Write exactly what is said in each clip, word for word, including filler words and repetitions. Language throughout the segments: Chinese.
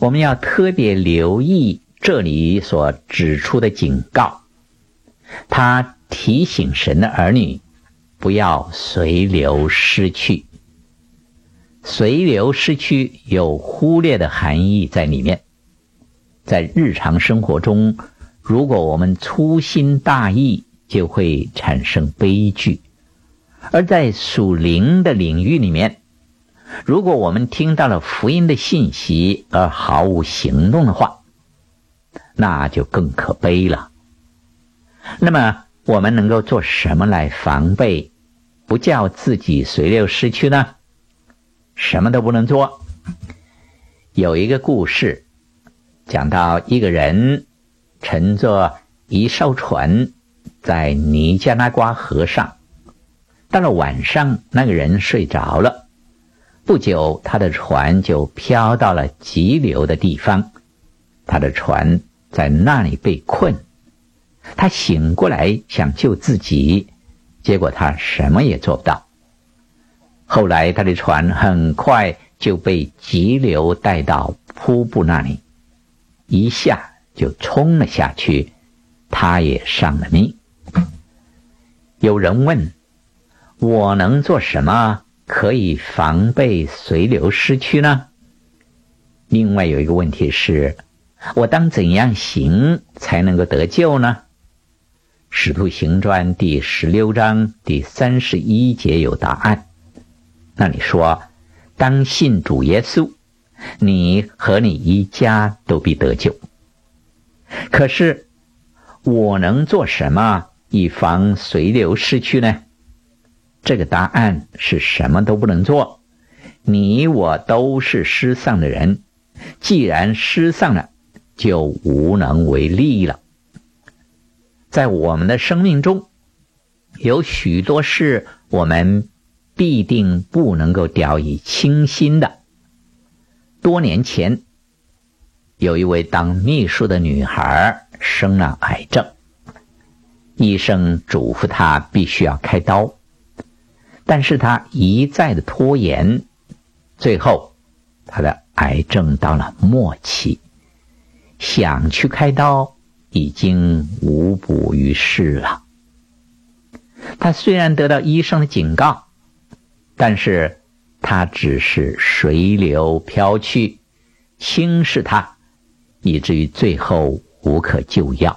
我们要特别留意这里所指出的警告。他提醒神的儿女不要随流失去。随流失去有忽略的含义在里面。在日常生活中，如果我们粗心大意，就会产生悲剧。而在属灵的领域里面，如果我们听到了福音的信息而毫无行动的话，那就更可悲了。那么我们能够做什么来防备，不叫自己随流失去呢？什么都不能做。有一个故事讲到一个人乘着一艘船在尼加拉瓜河上，到了晚上，那个人睡着了，不久他的船就飘到了急流的地方，他的船在那里被困。他醒过来想救自己，结果他什么也做不到。后来他的船很快就被急流带到瀑布那里，一下就冲了下去，他也丧了命。有人问，我能做什么可以防备随流失去呢？另外有一个问题是，我当怎样行才能够得救呢？使徒行传第十六章第三十一节有答案。那里说，当信主耶稣，你和你一家都必得救。可是我能做什么以防随流失去呢？这个答案是什么都不能做。你我都是失丧的人，既然失丧了，就无能为力了。在我们的生命中，有许多事我们必定不能够掉以轻心的。多年前，有一位当秘书的女孩生了癌症，医生嘱咐她必须要开刀，但是她一再的拖延，最后她的癌症到了末期，想去开刀已经无补于事了。她虽然得到医生的警告，但是她只是随流飘去，轻视她，以至于最后无可救药。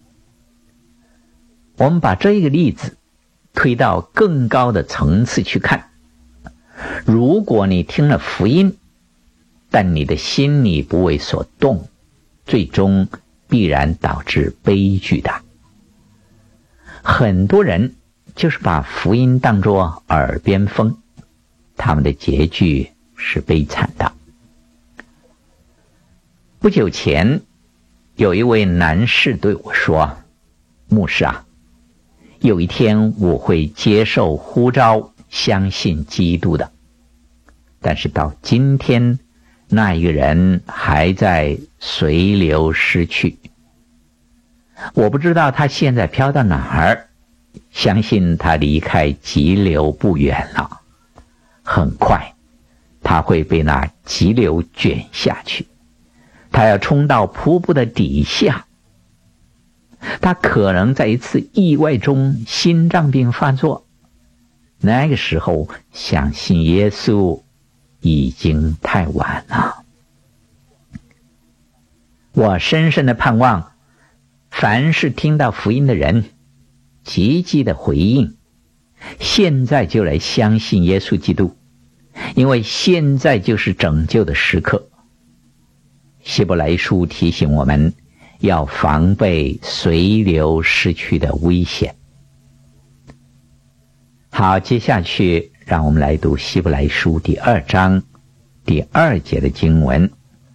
我们把这个例子推到更高的层次去看，如果你听了福音，但你的心里不为所动，最终必然导致悲剧的。很多人就是把福音当作耳边风，他们的结局是悲惨的。不久前，有一位男士对我说，牧师啊，有一天我会接受呼召，相信基督的。但是到今天，那一个人还在随流失去。我不知道他现在飘到哪儿，相信他离开急流不远了。很快，他会被那急流卷下去，他要冲到瀑布的底下。他可能在一次意外中心脏病发作，那个时候相信耶稣已经太晚了。我深深的盼望，凡是听到福音的人积极的回应，现在就来相信耶稣基督，因为现在就是拯救的时刻。希伯来书提醒我们要防备随流失去的危险。好，接下去让我们来读希伯来书第二章第二节的经文。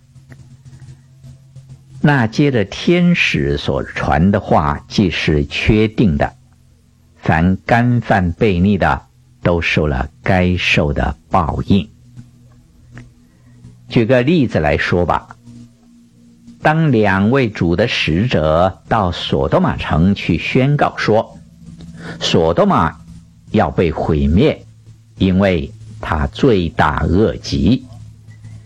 那接着天使所传的话既是确定的，凡干犯悖逆的都受了该受的报应。举个例子来说吧，当两位主的使者到所多玛城去宣告说，所多玛要被毁灭，因为他罪大恶极。